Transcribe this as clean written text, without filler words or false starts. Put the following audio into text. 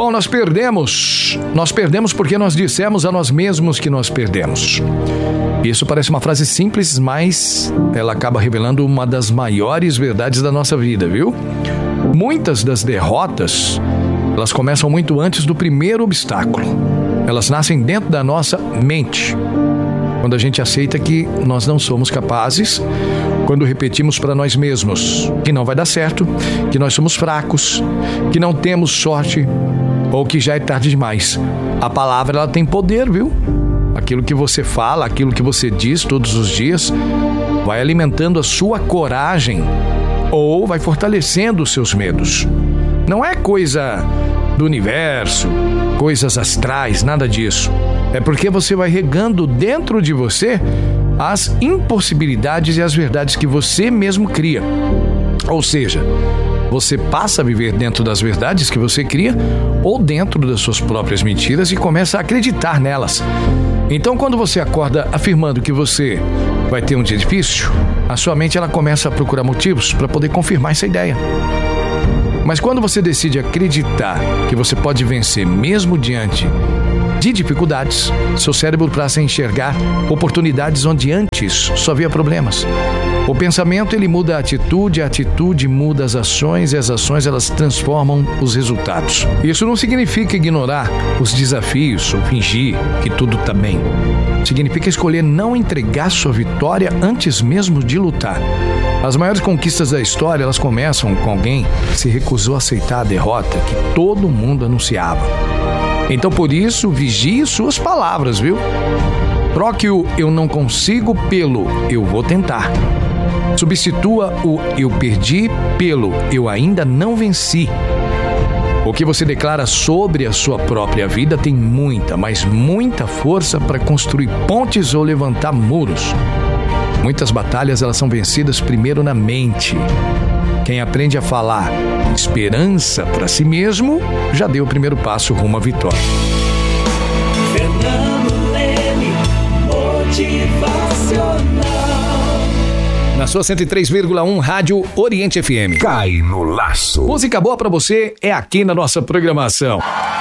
Bom, nós perdemos. Nós perdemos porque nós dissemos a nós mesmos que nós perdemos. Isso parece uma frase simples, mas ela acaba revelando uma das maiores verdades da nossa vida, viu? Muitas das derrotas, elas começam muito antes do primeiro obstáculo. Elas nascem dentro da nossa mente. Quando a gente aceita que nós não somos capazes, quando repetimos para nós mesmos que não vai dar certo, que nós somos fracos, que não temos sorte ou que já é tarde demais. A palavra, ela tem poder, viu? Aquilo que você fala, aquilo que você diz todos os dias, vai alimentando a sua coragem ou vai fortalecendo os seus medos. Não é coisa do universo, coisas astrais, nada disso. É porque você vai regando dentro de você as impossibilidades e as verdades que você mesmo cria. Ou seja, você passa a viver dentro das verdades que você cria ou dentro das suas próprias mentiras e começa a acreditar nelas. Então, quando você acorda afirmando que você vai ter um dia difícil, a sua mente ela começa a procurar motivos para poder confirmar essa ideia. Mas quando você decide acreditar que você pode vencer mesmo diante de dificuldades, seu cérebro passa a enxergar oportunidades onde antes só via problemas. O pensamento, ele muda a atitude muda as ações e as ações, elas transformam os resultados. Isso não significa ignorar os desafios ou fingir que tudo está bem. Significa escolher não entregar sua vitória antes mesmo de lutar. As maiores conquistas da história, elas começam com alguém que se recusou a aceitar a derrota que todo mundo anunciava. Então, por isso, vigie suas palavras, viu? Troque o eu não consigo pelo eu vou tentar. Substitua o eu perdi pelo eu ainda não venci. O que você declara sobre a sua própria vida tem muita, mas muita força para construir pontes ou levantar muros. Muitas batalhas, elas são vencidas primeiro na mente. Quem aprende a falar esperança para si mesmo, já deu o primeiro passo rumo à vitória. Fernando Leme, motivacional. Na sua 103,1 Rádio Oriente FM. Cai no laço. Música boa pra você é aqui na nossa programação.